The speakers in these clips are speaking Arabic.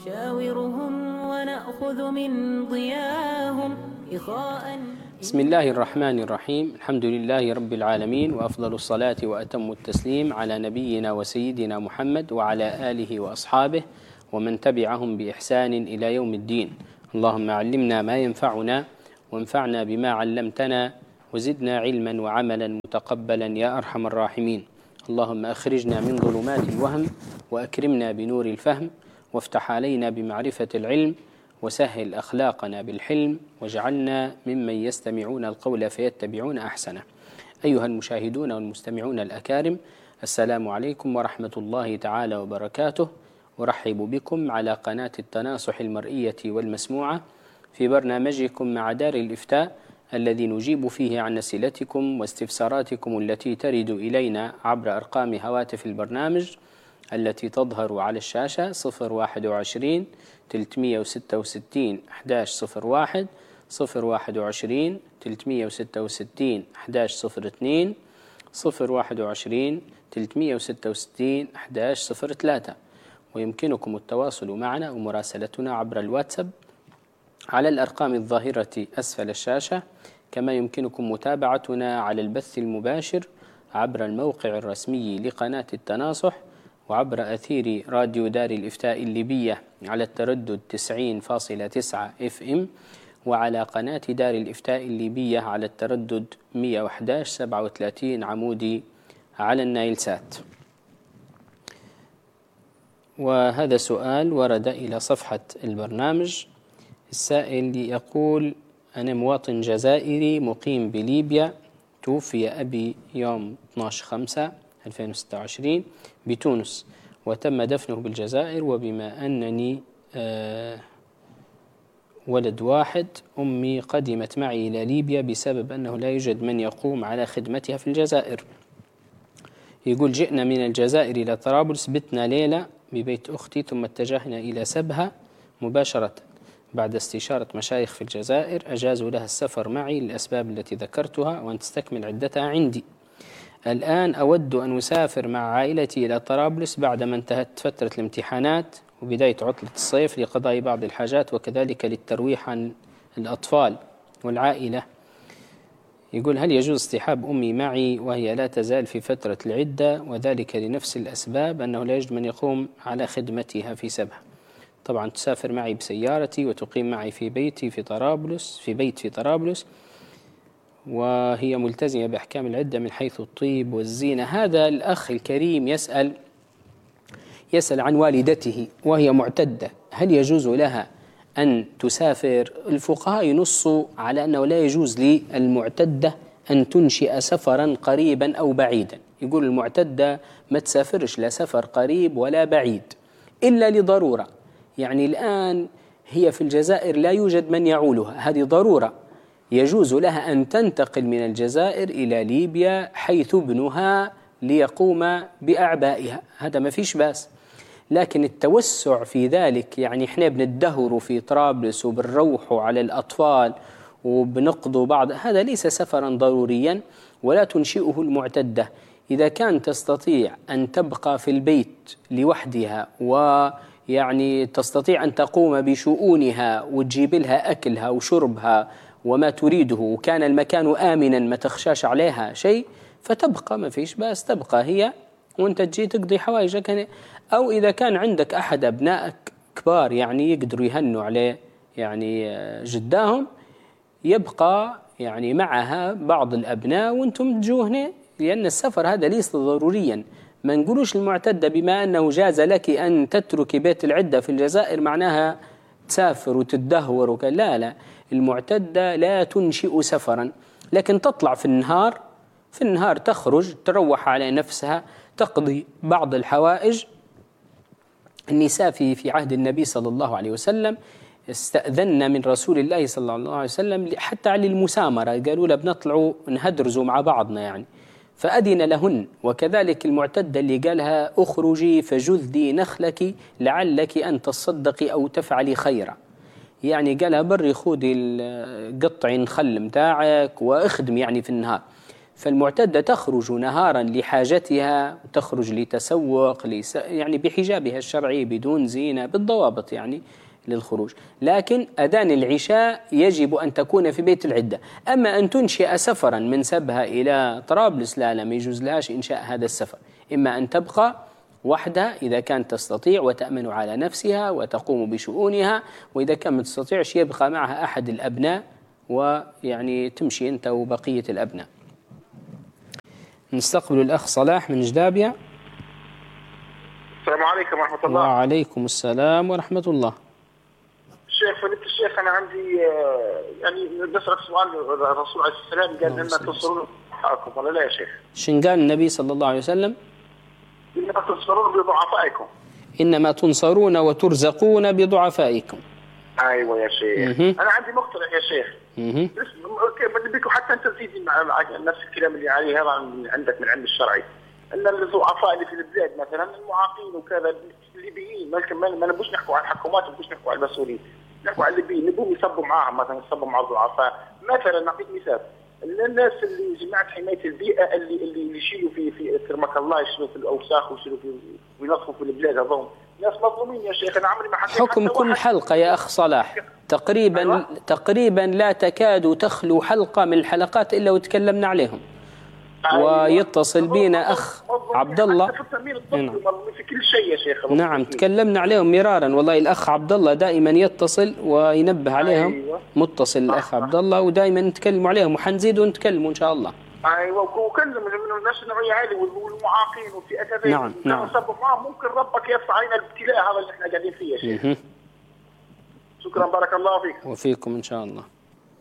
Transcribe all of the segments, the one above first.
نشاورهم ونأخذ من ضياهم إخاء. بسم الله الرحمن الرحيم. الحمد لله رب العالمين، وأفضل الصلاة وأتم التسليم على نبينا وسيدنا محمد وعلى آله وأصحابه ومن تبعهم بإحسان إلى يوم الدين. اللهم علمنا ما ينفعنا وانفعنا بما علمتنا وزدنا علما وعملا متقبلا يا أرحم الراحمين. اللهم أخرجنا من ظلمات الوهم وأكرمنا بنور الفهم، وافتح علينا بمعرفة العلم، وسهل أخلاقنا بالحلم، واجعلنا ممن يستمعون القول فيتبعون أحسنه. أيها المشاهدون والمستمعون الأكارم، السلام عليكم ورحمة الله تعالى وبركاته. أرحب بكم على قناة التناصح المرئية والمسموعة في برنامجكم مع دار الإفتاء، الذي نجيب فيه عن أسئلتكم واستفساراتكم التي ترد إلينا عبر أرقام هواتف البرنامج التي تظهر على الشاشة: 021 366 1101، 021 366 1102، 021 366 1103. ويمكنكم التواصل معنا ومراسلتنا عبر الواتساب على الأرقام الظاهرة أسفل الشاشة، كما يمكنكم متابعتنا على البث المباشر عبر الموقع الرسمي لقناة التناصح، وعبر أثير راديو دار الإفتاء الليبية على التردد 90.9 FM، وعلى قناة دار الإفتاء الليبية على التردد 111.37 عمودي على النايل سات. وهذا سؤال ورد إلى صفحة البرنامج. السائل يقول: أنا مواطن جزائري مقيم بليبيا، توفي أبي يوم 12/5/2026 بتونس، وتم دفنه بالجزائر، وبما أنني ولد واحد، أمي قدمت معي إلى ليبيا بسبب أنه لا يوجد من يقوم على خدمتها في الجزائر. يقول: جئنا من الجزائر إلى طرابلس، بتنا ليلة ببيت أختي، ثم اتجهنا إلى سبها مباشرة. بعد استشارة مشايخ في الجزائر أجازوا لها السفر معي للأسباب التي ذكرتها وأن تستكمل عدتها عندي. الآن أود أن أسافر مع عائلتي إلى طرابلس بعدما انتهت فترة الامتحانات وبداية عطلة الصيف لقضاء بعض الحاجات، وكذلك للترويح عن الأطفال والعائلة. يقول: هل يجوز اصطحاب أمي معي وهي لا تزال في فترة العدة، وذلك لنفس الأسباب، أنه لا يوجد من يقوم على خدمتها في سبها؟ طبعا تسافر معي بسيارتي وتقيم معي في بيتي في طرابلس، وهي ملتزمة بأحكام العدة من حيث الطيب والزينة. هذا الأخ الكريم يسأل عن والدته وهي معتدة، هل يجوز لها أن تسافر؟ الفقهاء ينصوا على أنه لا يجوز للمعتدة أن تنشئ سفرا قريبا أو بعيدا. يقول المعتدة ما تسافرش لا سفر قريب ولا بعيد إلا لضرورة. يعني الآن هي في الجزائر لا يوجد من يعولها، هذه ضرورة، يجوز لها أن تنتقل من الجزائر إلى ليبيا حيث ابنها ليقوم بأعبائها، هذا ما فيش باس. لكن التوسع في ذلك، يعني احنا بندهر في طرابلس وبنروح على الأطفال وبنقضوا بعض، هذا ليس سفرا ضروريا ولا تنشئه المعتدة. إذا كان تستطيع أن تبقى في البيت لوحدها، ويعني تستطيع أن تقوم بشؤونها وتجيب لها أكلها وشربها وما تريده، وكان المكان آمنا ما تخشاش عليها شيء، فتبقى، ما فيش بأس، تبقى هي وانت تجي تقضي حوائجك. أو إذا كان عندك أحد أبنائك كبار يعني يقدروا يهنوا عليه يعني جداهم، يبقى يعني معها بعض الأبناء وانتم تجوا هنا، لأن السفر هذا ليس ضروريا. ما نقولوش المعتدة بما أنه جاز لك أن تترك بيت العدة في الجزائر معناها تسافر وتدهور لا، المعتدة لا تنشئ سفرا، لكن تطلع في النهار تخرج تروح على نفسها، تقضي بعض الحوائج. النساء في عهد النبي صلى الله عليه وسلم استأذن من رسول الله صلى الله عليه وسلم حتى على المسامرة، قالوا له بنطلعوا نهدرزوا مع بعضنا يعني، فأذن لهن. وكذلك المعتدة اللي قالها أخرجي فجذي نخلك لعلك أن تصدقي أو تفعلي خيرا، يعني قالها بري خودي قطعي نخل متاعك واخدم يعني في النهار. فالمعتدة تخرج نهارا لحاجتها، تخرج لتسوق يعني بحجابها الشرعي بدون زينة بالضوابط يعني للخروج، لكن أذان العشاء يجب أن تكون في بيت العدة. أما أن تنشئ سفرا من سبها إلى طرابلس لا ما يجوز لهاش إنشاء هذا السفر، إما أن تبقى وحدها إذا كانت تستطيع وتأمن على نفسها وتقوم بشؤونها، وإذا كانت ما تستطيعش يبقى معها أحد الأبناء ويعني تمشي أنت وبقية الأبناء. نستقبل الأخ صلاح من جدابية. السلام عليكم ورحمة الله. وعليكم السلام ورحمة الله. الشيخ فضيلة الشيخ، أنا عندي يعني بسألك سؤال. الرسول عليه السلام قال إنما تنصرون ضعفائكم ولا لا يا شيخ؟ شن قال النبي صلى الله عليه وسلم؟ إنما تنصرون بضعفائكم. إنما تنصرون وترزقون بضعفائكم. أيوة يا شيخ. أنا عندي مقترح يا شيخ. بدي بيكم حتى أنت تزيدي مع نفس الكلام اللي عليه هذا عندك من علم الشرعي، أن الضعفاء اللي في البلاد مثلا المعاقين وكذا الليبيين ما نبوش نحكوا عن الحكومات، ما نبوش نحكوا عن المسؤولين، نحكوا عن الليبيين، نبوهم يصبوا معاهم مثلا، يصبوا مع الضعفاء. مثلا نعطيك مثال، الناس اللي جماعة حماية البيئة اللي يشيلوا في كرمك الله، يشيلوا في الأوساخ ويشيلوا وينظفوا في البلاد، هذول ناس مظلومين يا شيخ. أنا عمري ما حكيت حكم كل حلقة يا أخ صلاح تقريبا لا تكاد تخلو حلقة من الحلقات إلا وتكلمنا عليهم. ويتصل بينا أخ عبد الله في كل شيء يا شيخ. نعم تكلمنا عليهم مرارا والله. الأخ عبد الله دائما يتصل وينبه عليهم. متصل الأخ عبد الله ودائما نتكلم عليهم وحنزيد ونتكلم إن شاء الله. أيوة وكلم من نفس النوعية هذه والمعاقين وفي أكثر. نعم. ممكن ربك يرفع علينا الابتلاء هذا اللي احنا قاعدين فيه يا شيخ. شكرا بارك الله فيك. وفيكم إن شاء الله.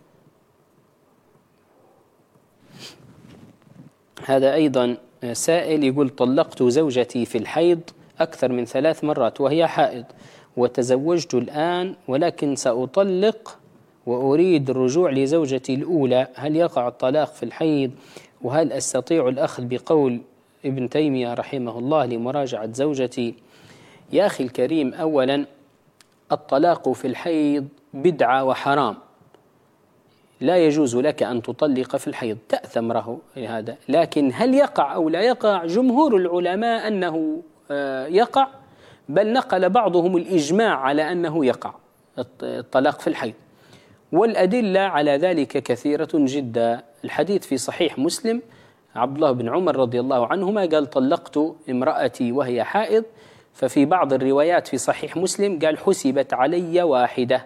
هذا أيضا سائل يقول طلقت زوجتي في الحيض أكثر من 3 مرات وهي حائض، وتزوجت الآن ولكن سأطلق وأريد الرجوع لزوجتي الأولى، هل يقع الطلاق في الحيض؟ وهل أستطيع الأخذ بقول ابن تيمية رحمه الله لمراجعة زوجتي؟ يا أخي الكريم، أولا الطلاق في الحيض بدعة وحرام، لا يجوز لك أن تطلق في الحيض، تأثم له هذا. لكن هل يقع أو لا يقع؟ جمهور العلماء أنه يقع، بل نقل بعضهم الإجماع على أنه يقع الطلاق في الحيض، والأدلة على ذلك كثيرة جدا. الحديث في صحيح مسلم، عبد الله بن عمر رضي الله عنهما قال طلقت امرأتي وهي حائض، ففي بعض الروايات في صحيح مسلم قال حسبت علي واحدة،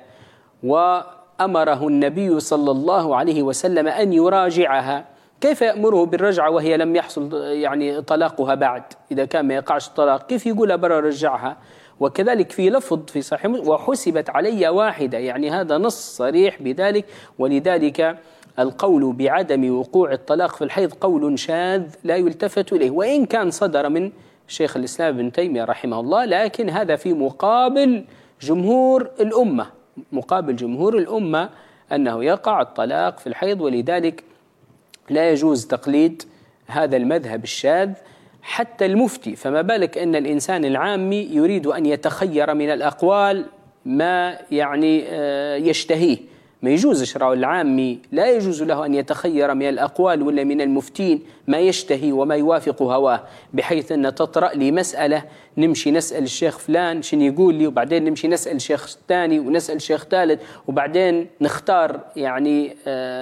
وأمره النبي صلى الله عليه وسلم أن يراجعها. كيف يأمره بالرجعة وهي لم يحصل يعني طلاقها بعد؟ إذا كان ما يقعش الطلاق كيف يقول برا رجعها؟ وكذلك في لفظ في صحيح مسلم وحسبت علي واحدة، يعني هذا نص صريح بذلك. ولذلك القول بعدم وقوع الطلاق في الحيض قول شاذ لا يلتفت إليه، وإن كان صدر من شيخ الإسلام ابن تيمية رحمه الله، لكن هذا في مقابل جمهور الأمة، مقابل جمهور الأمة أنه يقع الطلاق في الحيض. ولذلك لا يجوز تقليد هذا المذهب الشاذ حتى المفتي، فما بالك أن الإنسان العامي يريد أن يتخير من الأقوال ما يعني يشتهيه. ما يجوز الشرع العامي لا يجوز له أن يتخير من الأقوال ولا من المفتين ما يشتهي وما يوافق هواه، بحيث أن تطرأ لي مسألة نمشي نسأل الشيخ فلان شن يقول لي، وبعدين نمشي نسأل الشيخ الثاني ونسأل الشيخ ثالث، وبعدين نختار يعني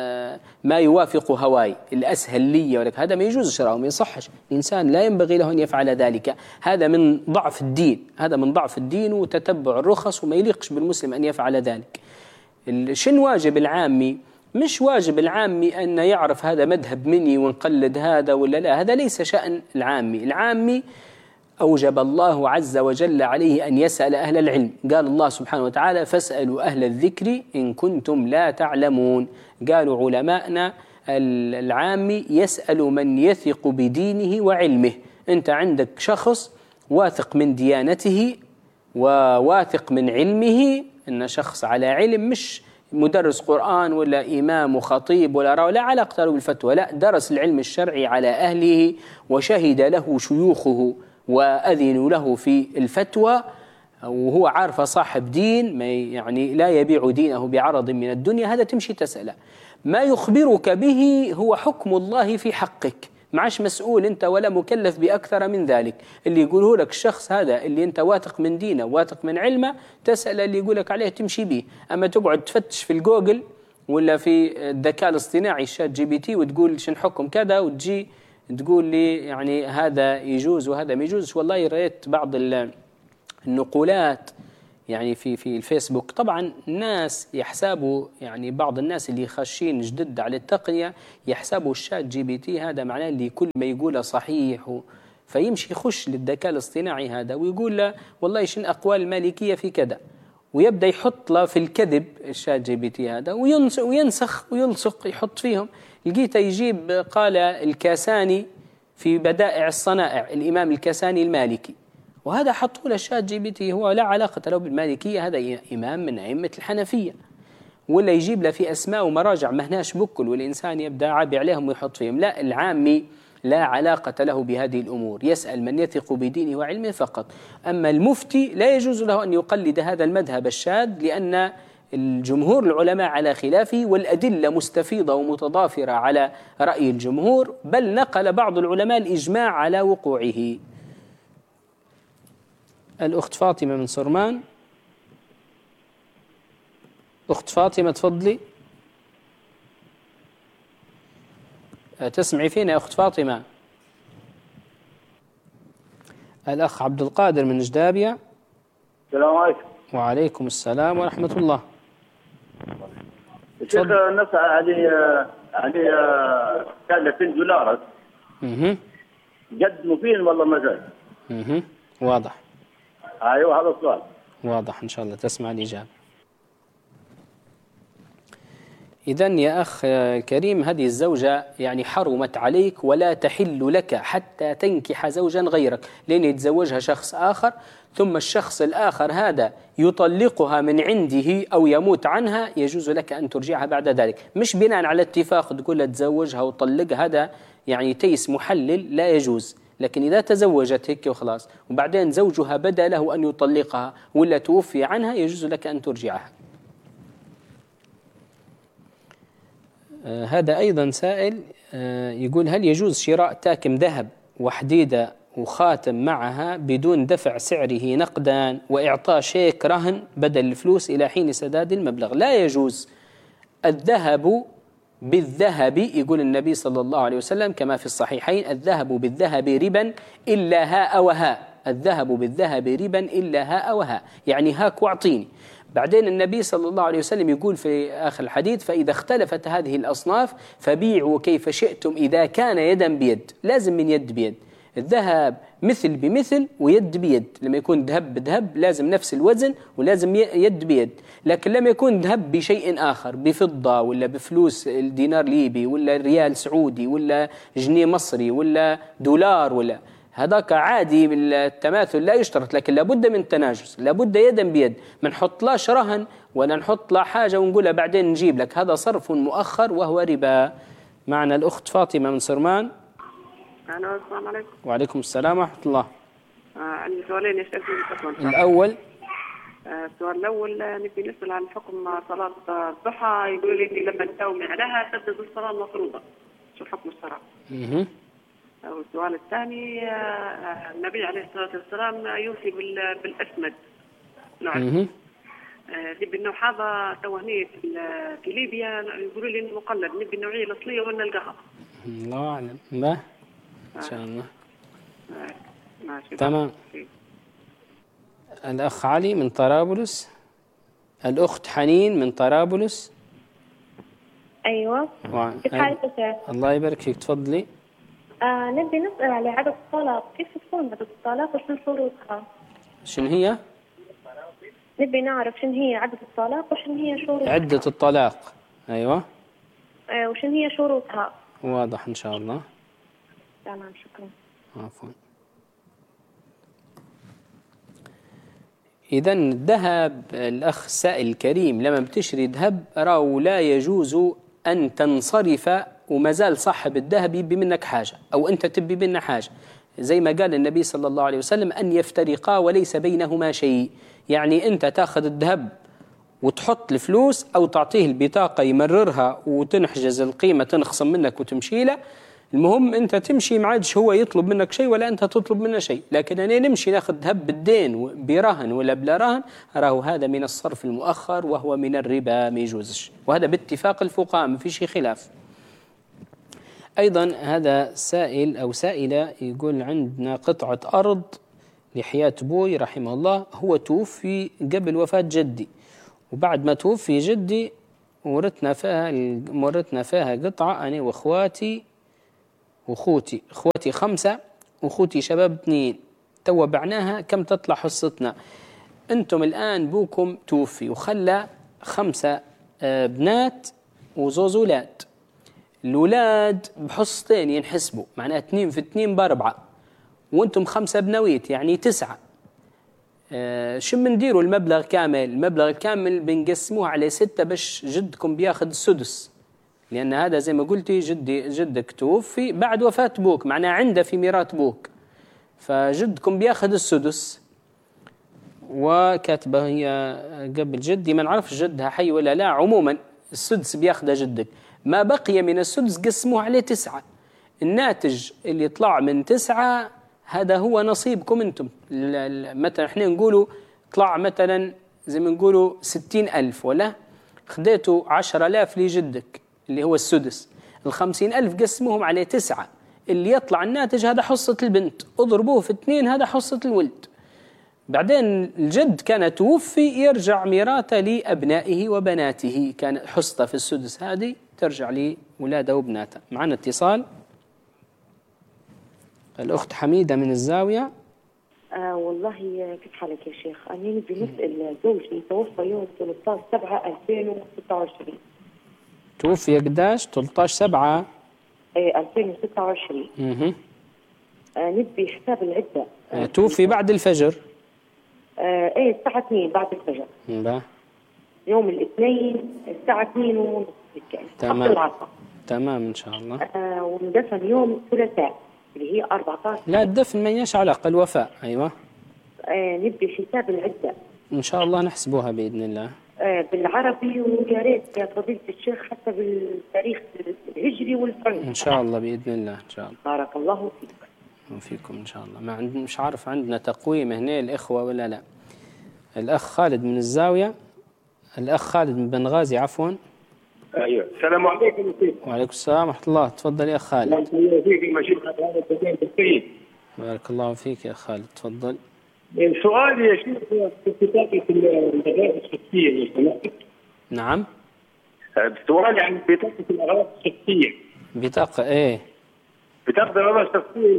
ما يوافق هواي الأسهل لي. ولك هذا ما يجوز الشرع وما يصحش، الإنسان لا ينبغي له أن يفعل ذلك، هذا من ضعف الدين، هذا من ضعف الدين وتتبع الرخص، وما يليقش بالمسلم أن يفعل ذلك. شن واجب العامي؟ مش واجب العامي أن يعرف هذا مذهب مني ونقلد هذا ولا لا، هذا ليس شأن العامي. العامي أوجب الله عز وجل عليه أن يسأل أهل العلم، قال الله سبحانه وتعالى فاسألوا أهل الذكر إن كنتم لا تعلمون. قالوا علماءنا العامي يسأل من يثق بدينه وعلمه. أنت عندك شخص واثق من ديانته وواثق من علمه، إن شخص على علم، مش مدرس قرآن ولا إمام وخطيب ولا علاقة له بالفتوى، لا، درس العلم الشرعي على أهله وشهد له شيوخه وأذنوا له في الفتوى، وهو عارف صاحب دين ما يعني لا يبيع دينه بعرض من الدنيا، هذا تمشي تسأله. ما يخبرك به هو حكم الله في حقك، معش مسؤول أنت ولا مكلف بأكثر من ذلك. اللي يقوله لك الشخص هذا اللي أنت واثق من دينه واثق من علمه، تسأل اللي يقولك عليه تمشي به. أما تقعد تفتش في الجوجل ولا في الذكاء الاصطناعي الشات جي بي تي وتقول شن حكم كذا، وتجي تقول لي يعني هذا يجوز وهذا ما يجوز. والله رأيت بعض النقولات يعني في الفيسبوك. طبعا الناس يحسبوا، يعني بعض الناس اللي خاشين جدد على التقنية يحسبوا الشات جي بي تي هذا معناه اللي كل ما يقوله صحيح، فيمشي يخش للذكاء الاصطناعي هذا ويقول له والله شن أقوال المالكية في كذا، ويبدأ يحط له في الكذب الشات جي بي تي هذا وينسخ ويلصق يحط فيهم. لقيته يجيب قال الكاساني في بدائع الصنائع، الإمام الكاساني المالكي، وهذا حطوا له الشات جي بي تي، هو لا علاقة له بالمالكية، هذا إمام من أئمة الحنفية. ولا يجيب له في أسماء ومراجع مهناش بكل، والإنسان يبدأ عابي عليهم ويحط فيهم. لا، العامي لا علاقة له بهذه الأمور، يسأل من يثق بدينه وعلمه فقط. أما المفتي لا يجوز له أن يقلد هذا المذهب الشاذ، لأن الجمهور العلماء على خلافه، والأدلة مستفيضة ومتضافرة على رأي الجمهور، بل نقل بعض العلماء الإجماع على وقوعه. الأخت فاطمة من صرمان. أخت فاطمة تفضلي. تسمعي فينا يا أخت فاطمة؟ الأخ عبد القادر من جدابية. السلام عليكم. وعليكم السلام ورحمة الله. الشيخ النص عليه $30 جد مفيد والله ما زال. واضح. ايوه هذا السؤال واضح، ان شاء الله تسمع الاجابه. اذن يا اخ كريم، هذه الزوجه يعني حرمت عليك ولا تحل لك حتى تنكح زوجا غيرك، لان يتزوجها شخص اخر، ثم الشخص الاخر هذا يطلقها من عنده او يموت عنها، يجوز لك ان ترجعها بعد ذلك، مش بناء على اتفاق تقول لها تزوجها وطلقها، هذا يعني تيس محلل لا يجوز. لكن إذا تزوجت هيك وخلاص وبعدين زوجها بدا له أن يطلقها ولا توفي عنها، يجوز لك أن ترجعها. هذا أيضا سائل يقول هل يجوز شراء تاكم ذهب وحديدة وخاتم معها بدون دفع سعره نقدا وإعطاء شيك رهن بدل الفلوس إلى حين سداد المبلغ؟ لا يجوز. الذهب بالذهب، يقول النبي صلى الله عليه وسلم كما في الصحيحين: الذهب بالذهب ربا إلا هاء وهاء. الذهب بالذهب ربا إلا هاء وهاء، يعني هاك واعطيني. بعدين النبي صلى الله عليه وسلم يقول في آخر الحديث: فإذا اختلفت هذه الأصناف فبيعوا كيف شئتم إذا كان يدا بيد. لازم من يد بيد. الذهب مثل بمثل ويد بيد، لما يكون ذهب بذهب لازم نفس الوزن ولازم يد بيد. لكن لما يكون ذهب بشيء آخر، بفضة ولا بفلوس الدينار ليبي ولا ريال سعودي ولا جنيه مصري ولا دولار، ولا هذاك عادي بالتماثل لا يشترط، لكن لابد من تناجس، لابد يدا بيد. ما نحطلاش رهن ولا نحط لا حاجة ونقولها بعدين نجيب لك، هذا صرف مؤخر وهو ربا. معنا الأخت فاطمة من صرمان. السلام عليكم. وعليكم السلام ورحمة الله. عندي سؤالين يا شيخ. الأول، السؤال الأول نبي نسأل عن حكم صلاة الضحى. يقول لي لما تداومي عليها تبدأ الصلاة المفروضة، شو حكم الصلاة؟ والسؤال الثاني، النبي عليه الصلاة والسلام يوصي بالأسمد. نعم. نبي إنه هذا توهنية في ليبيا، يقولوا لي إنه مقلد، نبي النوعية الأصلية وإن نلقاها. الله أعلم. لا إن شاء الله. تمام. الأخ علي من طرابلس. الأخت حنين من طرابلس. أيوة. كيف حالك يا شيخ؟ الله يبارك فيك، تفضلي. نبي نسأل على عدد الطلاق، كيف تكون عدد الطلاق وشن شروطها؟ شن هي؟ نبي نعرف شن هي عدد الطلاق وشن هي شروطها. عدة الطلاق. أيوة. وشن هي شروطها؟ واضح إن شاء الله. تمام، شكرا. عفوا. إذن الذهب، الأخ السائل الكريم، لما بتشري ذهب راو لا يجوز أن تنصرف وما زال صاحب الذهب يبي منك حاجة أو أنت تبي منه حاجة، زي ما قال النبي صلى الله عليه وسلم: أن يفترقا وليس بينهما شيء. يعني أنت تأخذ الذهب وتحط الفلوس أو تعطيه البطاقة يمررها وتنحجز القيمة تنخصم منك وتمشي له. المهم أنت تمشي، ما عادش هو يطلب منك شيء ولا أنت تطلب منه شيء. لكن أنا نمشي ناخذ هب الدين برهن ولا بلا رهن، راهو هذا من الصرف المؤخر وهو من الربا، ما يجوزش، وهذا باتفاق الفقهاء ما فيش خلاف. أيضا هذا سائل أو سائلة يقول عندنا قطعة أرض لحياة أبوي رحمه الله، هو توفي قبل وفاة جدي، وبعد ما توفي جدي ورثنا فيها قطعة أنا وأخواتي أخواتي 5 وأخوتي شباب 2، تو بعناها، كم تطلع حصتنا؟ أنتم الآن بوكم توفي وخلى 5 بنات وزوز أولاد، الأولاد بحصتين ينحسبوا، معناها 2 في 2 ب4، وأنتم 5 بنويت يعني 9. شو بنديروا المبلغ كامل؟ المبلغ الكامل بنقسموه على 6 باش جدكم بياخذ السدس، لأن هذا زي ما قلتي جدك توفي بعد وفاة بوك، معناه عنده في ميراث بوك، فجدكم بياخذ السدس. وكاتبه هي قبل جدي، ما نعرفش جدها حي ولا لا، عموما السدس بياخذه جدك، ما بقي من السدس قسموه عليه 9، الناتج اللي يطلع من 9 هذا هو نصيبكم أنتم. مثلا احنا نقولوا طلع مثلا زي ما نقولوا 60,000، ولا خديتوا 10,000 لجدك اللي هو السدس، 50,000 قسموهم عليه 9، اللي يطلع الناتج هذا حصة البنت، اضربوه في 2 هذا حصة الولد. بعدين الجد كان توفي يرجع ميراثه لأبنائه وبناته، كان حصته في السدس هذه ترجع لولاده وبناته. معنا اتصال، الأخت حميدة من الزاوية. والله كيف حالك يا شيخ؟ أنا بدي نسأل زوجي توفى يوم 13/7/2026. توفي قداش؟ 13/7 2026. نبي حساب العدة. توفي بعد الفجر. الساعة 2 بعد الفجر. يوم الاثنين الساعة 2:30 تمام. تمام إن شاء الله. وندفن يوم الثلاثاء اللي هي 14. لا الدفن ما ينش علاقة، الوفاء. أيوة. نبي حساب العدة. إن شاء الله نحسبوها بإذن الله. بالعربي، ويا ريت يا فضيلة الشيخ حتى بالتاريخ الهجري والفرنسي. إن شاء الله بإذن الله إن شاء الله. بارك الله فيك. وفيكم إن شاء الله. مش عارف عندنا تقويم هنا الإخوة ولا لا. الأخ خالد من الزاوية، الأخ خالد من بنغازي عفوا. ايوه السلام عليكم. وعليكم السلام ورحمة الله. تفضل يا خالد. بارك الله فيك يا خالد، تفضل. سؤالي يا شيخ في بطاقة الأغراض الشخصية. نعم. سؤالي عن بطاقة الأغراض الشخصية. بطاقة إيه؟ بطاقة الأغراض الشخصية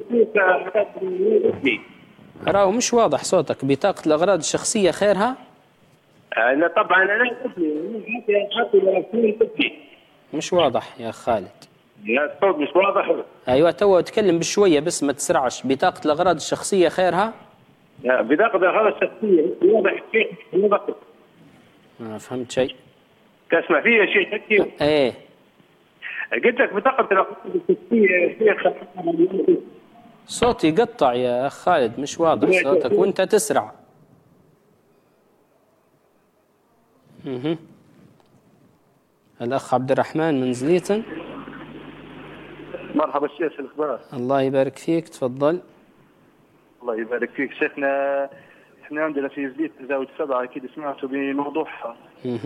راهو مش واضح صوتك. بطاقة الأغراض الشخصية خيرها؟ أنا طبعا أنا مش واضح يا خالد. لا الصوت مش واضح. أيوة تو تكلم بشوية بس ما تسرعش. بطاقة الأغراض الشخصية خيرها؟ بطاقة الأغراض الشخصية واضح كيف؟ ما فهمت شيء. تسمع فيه يا شيخ؟ إيه. قلت لك بطاقة الأغراض الشخصية يا شيخ. صوتي يقطع يا أخ خالد، مش واضح صوتك وأنت تسرع. الأخ عبد الرحمن من زليتن. مرحبا الشيخ، الأخبار؟ الله يبارك فيك، تفضل. الله يبارك فيك شيخنا. احنا عندنا في زليتن زاوية 7، أكيد سمعتوا بموضوعها.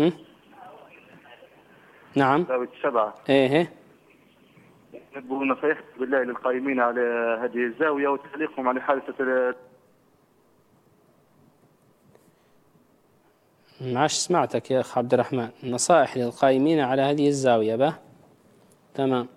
نعم. زاوية 7. إيه. نبغوا نصيحة بالله للقائمين على هذه الزاوية وتعليقهم على حادثة. معاش سمعتك يا أخ عبد الرحمن. نصائح للقائمين على هذه الزاوية. تمام.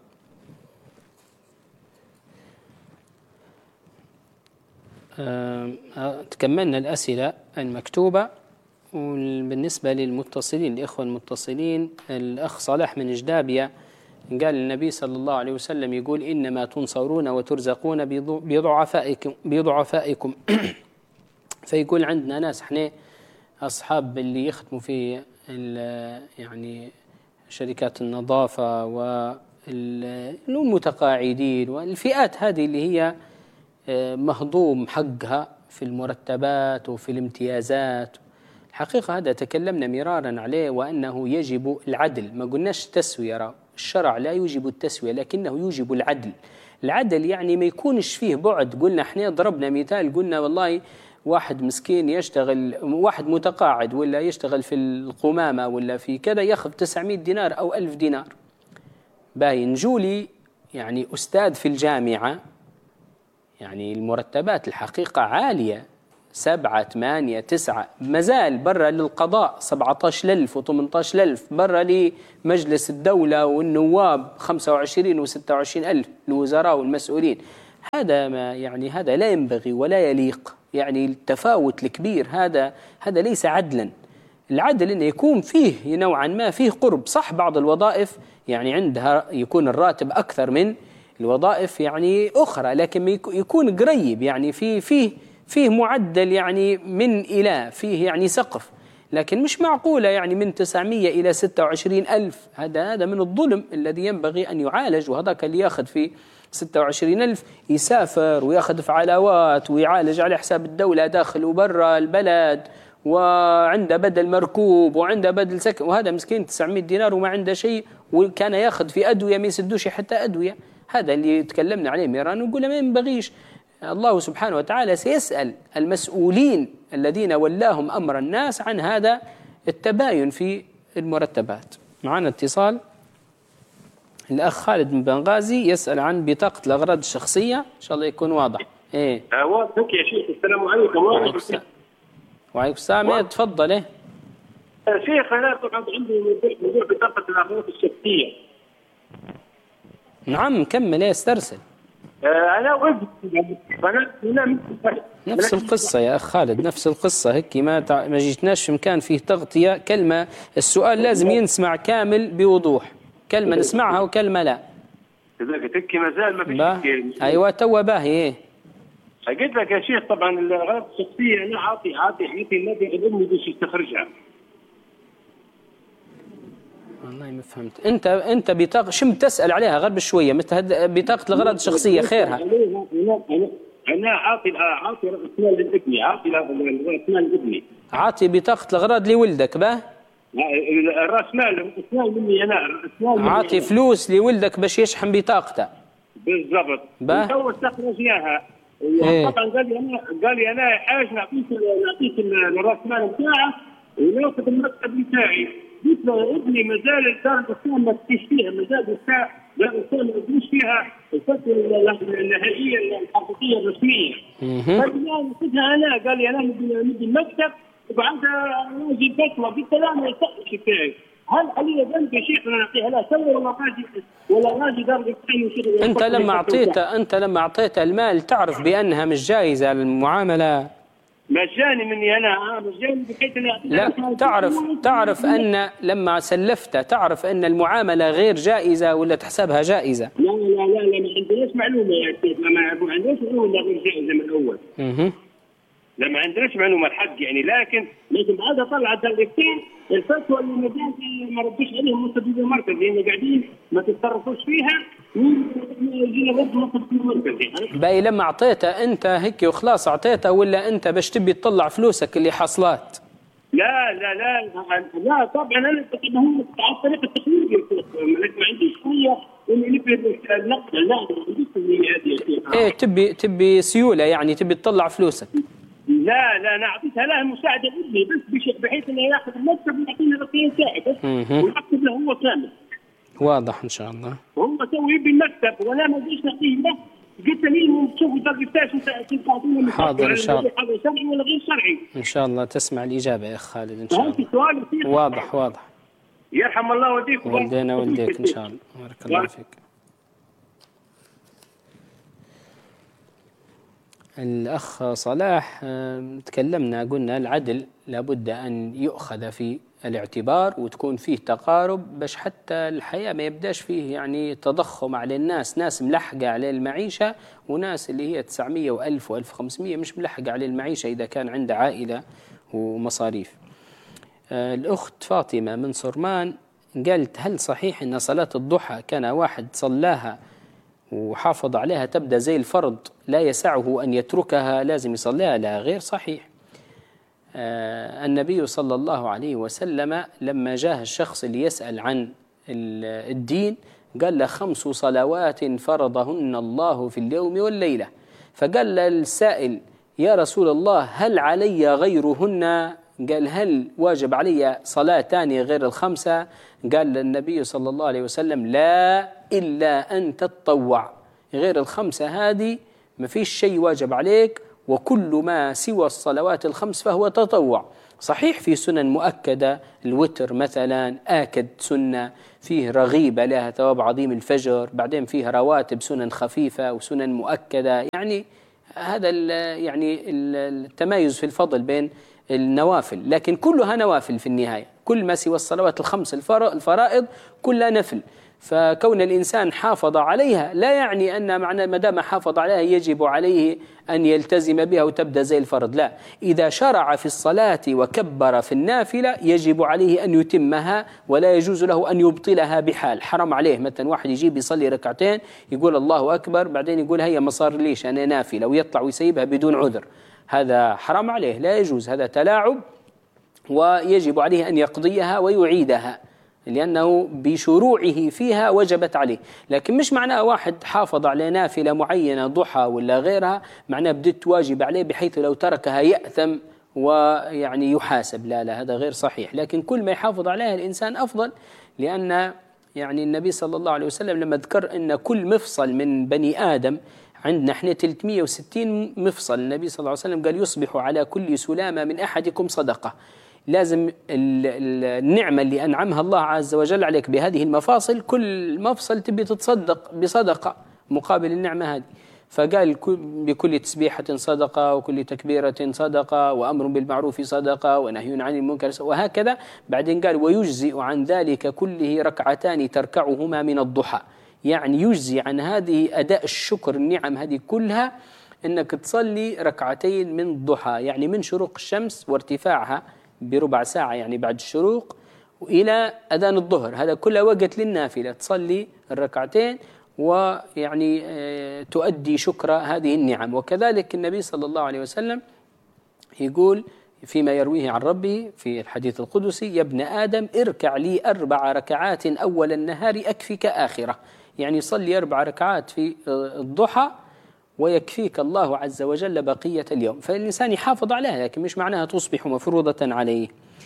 تكملنا الأسئلة المكتوبة. وبالنسبة للمتصلين، الإخوة المتصلين، الأخ صالح من جدابية قال النبي صلى الله عليه وسلم يقول إنما تنصرون وترزقون بضعفائكم. فيقول عندنا ناس احنا أصحاب اللي يخدموا في يعني شركات النظافة والمتقاعدين والفئات هذه اللي هي مهضوم حقها في المرتبات وفي الامتيازات، الحقيقة هذا تكلمنا مرارا عليه، وأنه يجب العدل، ما قلناش تسوية، الشرع لا يوجب التسوية لكنه يوجب العدل. العدل يعني ما يكونش فيه بعد. قلنا احنا ضربنا مثال، قلنا والله واحد مسكين يشتغل، واحد متقاعد ولا يشتغل في القمامة ولا في كذا ياخذ 900 دينار أو 1000 دينار. باين جولي يعني أستاذ في الجامعة، يعني المرتبات الحقيقة عالية، 7 8 9، مازال برا للقضاء 17,000 و18,000، برا لمجلس الدولة والنواب 25 و26,000 الوزراء والمسؤولين. هذا ما يعني هذا لا ينبغي ولا يليق، يعني التفاوت الكبير هذا ليس عدلا. العدل إنه يكون فيه نوعا ما فيه قرب. صح بعض الوظائف يعني عندها يكون الراتب أكثر من الوظائف يعني أخرى، لكن يكون قريب، يعني فيه معدل يعني من إلى، فيه يعني سقف، لكن مش معقولة يعني من 900 إلى 26,000. هذا من الظلم الذي ينبغي أن يعالج. وهذاك اللي ياخذ في 26,000 يسافر وياخذ في علاوات ويعالج على حساب الدولة داخل وبرا البلد، وعنده بدل مركوب وعنده بدل سكن، وهذا مسكين 900 دينار وما عنده شيء، وكان ياخذ في أدوية ما يسدوش حتى أدوية. هذا اللي تكلمنا عليه ميران، ونقول ما ينبغيش. الله سبحانه وتعالى سيسأل المسؤولين الذين ولاهم أمر الناس عن هذا التباين في المرتبات. معنا اتصال، الأخ خالد من بنغازي يسأل عن بطاقة الأغراض الشخصية، إن شاء الله يكون واضح. واضح يا شيخ. السلام عليكم. وعليكم السلام. تفضل. شيخ أنا طبعا عندي موضوع بطاقة الأغراض الشخصية. نعم كمل. استرسل. أنا وقفت نفس القصة يا أخ خالد، نفس القصة هيك، ما جيتناش في مكان فيه تغطية. كلمة السؤال لازم ينسمع كامل بوضوح، كلمة نسمعها وكلمة لا. قلت لك مازال ما فيش. أيوة توا باهي. قلت لك يا شيخ طبعا الأغراض الشخصية أنا عاطي الذي أمي باش يستخرجها. والله ما فهمت. انت بطاقه شو بتسال عليها غير بشويه، مثل بطاقه الاغراض الشخصيه خيرها. انا عاطي راس مال لابني، عاطي راس مال لابني، عاطي بطاقه الاغراض لولدك به؟ راس مال مني انا، راس مال عاطي فلوس لولدك باش يشحن بطاقته. بالضبط. تو استخرج اياها. طبعا قال لي انا حاج نعطيك الراس مال بتاعه وناخذ المرتب بتاعي. قلت له ابني مازال الدار الاسلام ما تفيش فيها، مازال الدار الاسلام ما تفيش فيها الفتره النهائيه الحقيقيه الرسميه. ناخذها انا. قال لي انا نبي المكتب وبعدها نجي الفتوى. قلت له ما يصحش بتاعي. هل علي ذنب يا شيخ انا نعطيها له سوا ولا راجي دار الاسلام؟ انت لما اعطيته المال تعرف بانها مش جائزه المعامله؟ مجاني مني انا. مجاني بحيث لا تعرف ان لما سلفته تعرف ان المعامله غير جائزه ولا تحسبها جائزه؟ لا ما عندناش معلومه يا شيخ، ما عندناش معلومه غير جائزه من الاول. لا ما عندناش معلومه الحق يعني، لكن بعدها طلعت الفتوى اللي ما ردوش عليهم مستبد المركز، لان قاعدين ما تتصرفوش فيها. يجينا برضه مستبد المركز. باي لما اعطيته انت هيك وخلاص اعطيته، ولا انت باش تبي تطلع فلوسك اللي حصلات؟ لا طبعا انا هم على طريقه التخويف. ما عنديش شويه النقد. لا ايه تبي سيوله يعني، تبي تطلع فلوسك؟ لا انا اعطيتها له مساعده ابني بس بحيث انه ياخذ المكتب ويعطيني الرقم تاعي بس ويكتب له هو كامل. واضح ان شاء الله. هو سوي يبي المكتب وانا ما بديش نعطيه له. قلت لي شوفوا درجتاش انت تعطيني. حاضر ان شاء الله. هذا شرعي ولا غير شرعي؟ ان شاء الله تسمع الاجابه يا اخ خالد ان شاء الله. واضح. يرحم الله والديكم. والدينا والديك ان شاء الله. بارك الله فيك. الأخ صلاح تكلمنا قلنا العدل لابد أن يؤخذ في الاعتبار وتكون فيه تقارب باش حتى الحياة ما يبداش فيه يعني تضخم على الناس، ناس ملحقة على المعيشة وناس اللي هي 900 و1000 و1500 مش ملحقة على المعيشة إذا كان عنده عائلة ومصاريف. الأخت فاطمة من صرمان قالت هل صحيح أن صلاة الضحى كان واحد صلاها وحافظ عليها تبدأ زي الفرض لا يسعه أن يتركها لازم يصليها؟ لا غير صحيح. النبي صلى الله عليه وسلم لما جاء الشخص اللي يسأل عن الدين قال له 5 صلوات فرضهن الله في اليوم والليلة. فقال السائل يا رسول الله هل علي غيرهن؟ قال هل واجب علي صلاة تانية غير ال5؟ قال النبي صلى الله عليه وسلم لا إلا أن تتطوع، غير ال5 هذه ما فيش شيء واجب عليك، وكل ما سوى الصلوات ال5 فهو تطوع. صحيح في سنن مؤكدة، الوتر مثلا آكد سنة فيه رغيبة لها ثواب عظيم، الفجر، بعدين فيه رواتب سنن خفيفة وسنن مؤكدة، يعني هذا يعني التمايز في الفضل بين النوافل، لكن كلها نوافل في النهاية، كل ما سوى الصلوات ال5 الفرائض كلها نفل. فكون الإنسان حافظ عليها لا يعني أن معنى ما دام حافظ عليها يجب عليه أن يلتزم بها وتبدأ زي الفرض، لا، إذا شرع في الصلاة وكبر في النافلة يجب عليه أن يتمها ولا يجوز له أن يبطلها بحال. حرم عليه مثلا واحد يجيب يصلي ركعتين يقول الله أكبر بعدين يقول هيا ما صار ليش أنا نافلة ويطلع ويسيبها بدون عذر، هذا حرام عليه، لا يجوز، هذا تلاعب، ويجب عليه أن يقضيها ويعيدها لأنه بشروعه فيها وجبت عليه. لكن مش معناه واحد حافظ على نافلة معينة ضحى ولا غيرها معناه بدت واجب عليه بحيث لو تركها يأثم ويعني يحاسب، لا هذا غير صحيح. لكن كل ما يحافظ عليها الإنسان أفضل، لأن يعني النبي صلى الله عليه وسلم لما ذكر أن كل مفصل من بني آدم، عندنا احنا 360 مفصل، النبي صلى الله عليه وسلم قال يصبح على كل سلامة من أحدكم صدقة. لازم النعمة اللي أنعمها الله عز وجل عليك بهذه المفاصل كل مفصل تبي تتصدق بصدقة مقابل النعمة هذه. فقال بكل تسبيحة صدقة، وكل تكبيرة صدقة، وأمر بالمعروف صدقة، ونهي عن المنكر، وهكذا. بعدين قال ويجزئ عن ذلك كله 2 تركعهما من الضحى، يعني يجزي عن هذه أداء الشكر النعم هذه كلها أنك تصلي 2 من الضحى، يعني من شروق الشمس وارتفاعها بربع ساعة يعني بعد الشروق وإلى أذان الظهر، هذا كله وقت للنافلة، تصلي 2 ويعني تؤدي شكر هذه النعم. وكذلك النبي صلى الله عليه وسلم يقول فيما يرويه عن ربه في الحديث القدسي يا ابن آدم اركع لي 4 ركعات أول النهار أكفك آخرة، يعني صلي 4 ركعات في الضحى ويكفيك الله عز وجل بقية اليوم. فالإنسان يحافظ عليها، لكن مش معناها تصبح مفروضة عليه.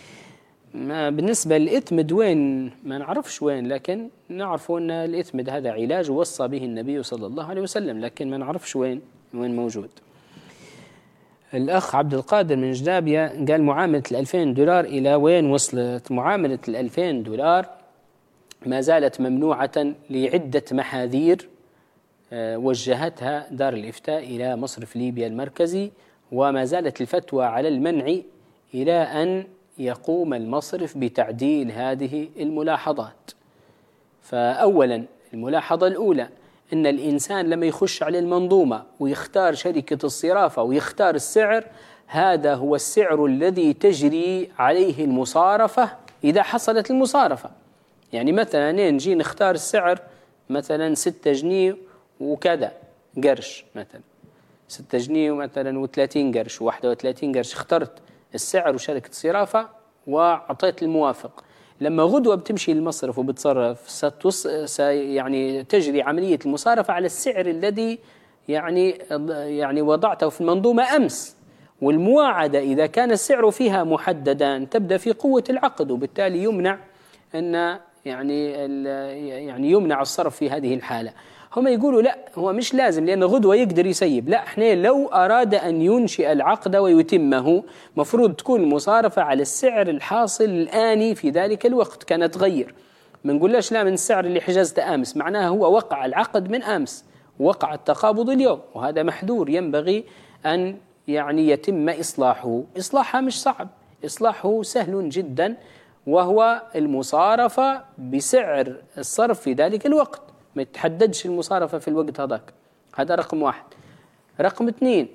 ما بالنسبة للإثمد وين ما نعرفش وين، لكن نعرف أن الإثمد هذا علاج وصى به النبي صلى الله عليه وسلم، لكن ما نعرفش وين موجود. الأخ عبد القادر من جدابية قال معاملة $2000 إلى وين وصلت؟ معاملة $2000 ما زالت ممنوعة لعدة محاذير وجهتها دار الإفتاء إلى مصرف ليبيا المركزي، وما زالت الفتوى على المنع إلى أن يقوم المصرف بتعديل هذه الملاحظات. فأولا الملاحظة الأولى أن الإنسان لما يخش على المنظومة ويختار شركة الصرافة ويختار السعر، هذا هو السعر الذي تجري عليه المصارفة إذا حصلت المصارفة. يعني مثلا نجي نختار السعر مثلا 6 جنيه وكذا قرش، مثلا 6 جنيه مثلا و30 قرش و31 قرش، اخترت السعر وشركة الصرافة وأعطيت الموافق. لما غدوة بتمشي المصرف وبتصرف يعني تجري عملية المصارفة على السعر الذي يعني وضعته في المنظومة أمس، والمواعدة إذا كان السعر فيها محددا تبدأ في قوة العقد، وبالتالي يمنع أن يعني يمنع الصرف في هذه الحالة. هم يقولوا لا، هو مش لازم لأن غدوة يقدر يسيب، لا، احنا لو أراد أن ينشئ العقد ويتمه مفروض تكون المصارفة على السعر الحاصل الآني في ذلك الوقت، كانت تغير. ما نقولش لا من السعر اللي حجزته أمس، معناها هو وقع العقد من أمس، وقع التقابض اليوم، وهذا محذور ينبغي أن يعني يتم إصلاحها مش صعب، إصلاحه سهل جدا، وهو المصارفة بسعر الصرف في ذلك الوقت، ما يتحددش المصارفة في الوقت هذاك. هذا رقم 1. رقم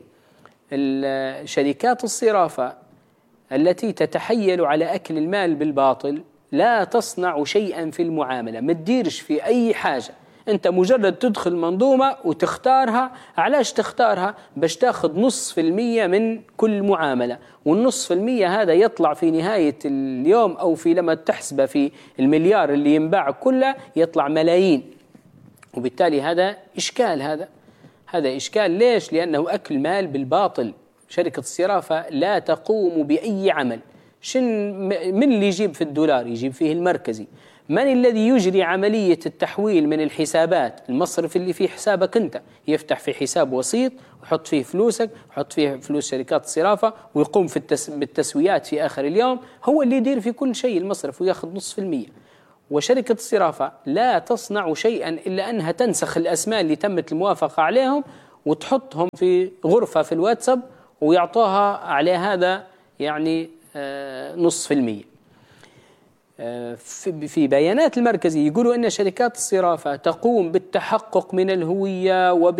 2 شركات الصرافة التي تتحيل على أكل المال بالباطل لا تصنع شيئا في المعاملة، ما تديرش في أي حاجة. أنت مجرد تدخل منظومة وتختارها. علاش تختارها؟ باش تاخذ 0.5% من كل معاملة، وال0.5% هذا يطلع في نهاية اليوم أو في لما تحسبه في المليار اللي ينباع كله يطلع ملايين. وبالتالي هذا إشكال. هذا إشكال. ليش؟ لأنه أكل مال بالباطل. شركة الصرافة لا تقوم بأي عمل. من اللي يجيب في الدولار؟ يجيب فيه المركزي. من الذي يجري عملية التحويل من الحسابات؟ المصرف اللي في حسابك أنت، يفتح في حساب وسيط ويحط فيه فلوسك، ويحط فيه فلوس شركات الصرافة، ويقوم بالتسويات في آخر اليوم. هو اللي يدير في كل شيء المصرف، ويأخذ 0.5%. وشركة الصرافة لا تصنع شيئا إلا أنها تنسخ الأسماء اللي تمت الموافقة عليهم وتحطهم في غرفة في الواتساب ويعطوها على هذا يعني 0.5%. في بيانات المركزي يقولوا أن شركات الصرافة تقوم بالتحقق من الهوية